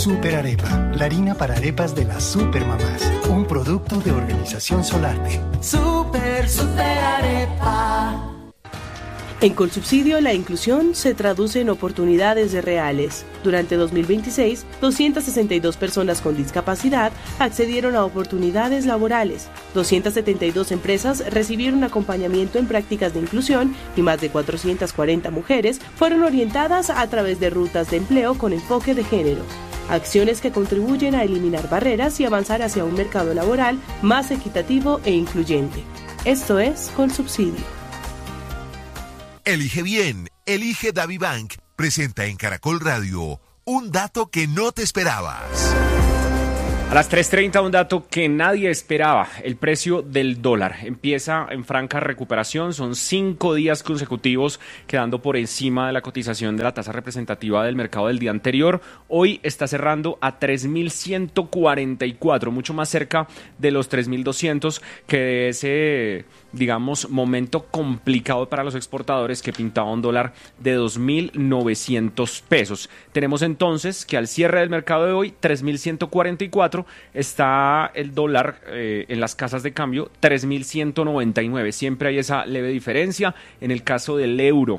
Super Arepa, la harina para arepas de las supermamás. Un producto de Organización Solarte. Super Arepa. En Colsubsidio, la inclusión se traduce en oportunidades reales. Durante 2026, 262 personas con discapacidad accedieron a oportunidades laborales. 272 empresas recibieron acompañamiento en prácticas de inclusión y más de 440 mujeres fueron orientadas a través de rutas de empleo con enfoque de género. Acciones que contribuyen a eliminar barreras y avanzar hacia un mercado laboral más equitativo e incluyente. Esto es Colsubsidio. Elige bien, elige DaviBank. Presenta en Caracol Radio un dato que no te esperabas. A las 3:30 un dato que nadie esperaba, el precio del dólar empieza en franca recuperación, son 5 días consecutivos quedando por encima de la cotización de la tasa representativa del mercado del día anterior. Hoy está cerrando a 3.144, mucho más cerca de los 3.200 que de ese, digamos, momento complicado para los exportadores que pintaba un dólar de 2.900 pesos. Tenemos entonces que al cierre del mercado de hoy, 3.144, está el dólar en las casas de cambio, 3.199. Siempre hay esa leve diferencia. En el caso del euro,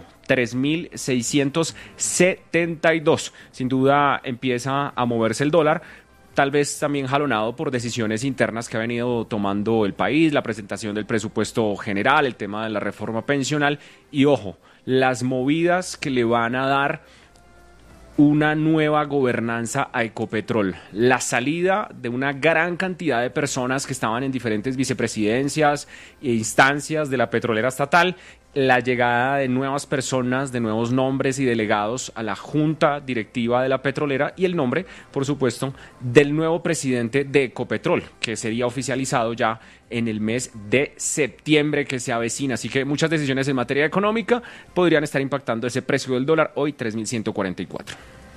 3.672. Sin duda empieza a moverse el dólar, tal vez también jalonado por decisiones internas que ha venido tomando el país, la presentación del presupuesto general, el tema de la reforma pensional y, ojo, las movidas que le van a dar una nueva gobernanza a Ecopetrol, la salida de una gran cantidad de personas que estaban en diferentes vicepresidencias e instancias de la petrolera estatal, la llegada de nuevas personas, de nuevos nombres y delegados a la junta directiva de la petrolera y el nombre, por supuesto, del nuevo presidente de Ecopetrol, que sería oficializado ya en el mes de septiembre que se avecina. Así que muchas decisiones en materia económica podrían estar impactando ese precio del dólar, hoy 3.144.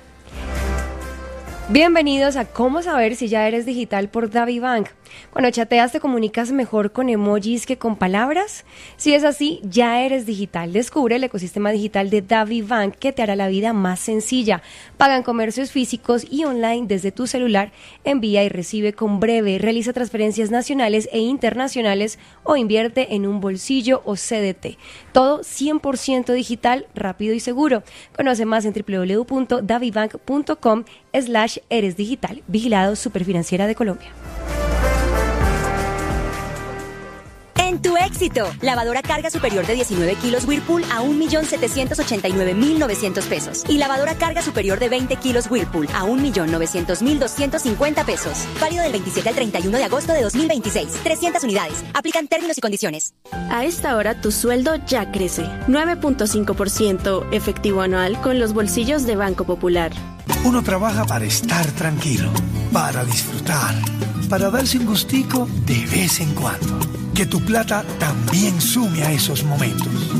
Bienvenidos a Cómo saber si ya eres digital por DaviBank. Cuando chateas, ¿te comunicas mejor con emojis que con palabras? Si es así, ya eres digital. Descubre el ecosistema digital de DaviBank que te hará la vida más sencilla. Paga en comercios físicos y online desde tu celular, envía y recibe con breve, realiza transferencias nacionales e internacionales o invierte en un bolsillo o CDT. Todo 100% digital, rápido y seguro. Conoce más en www.davibank.com/eresdigital. Vigilado Superfinanciera de Colombia. En tu éxito, lavadora carga superior de 19 kilos Whirlpool a 1.789.900 pesos. Y lavadora carga superior de 20 kilos Whirlpool a 1.900.250 pesos. Válido del 27 al 31 de agosto de 2026. 300 unidades. Aplican términos y condiciones. A esta hora tu sueldo ya crece. 9.5% efectivo anual con los bolsillos de Banco Popular. Uno trabaja para estar tranquilo, para disfrutar, para darse un gustico de vez en cuando. Que tu plata también sume a esos momentos.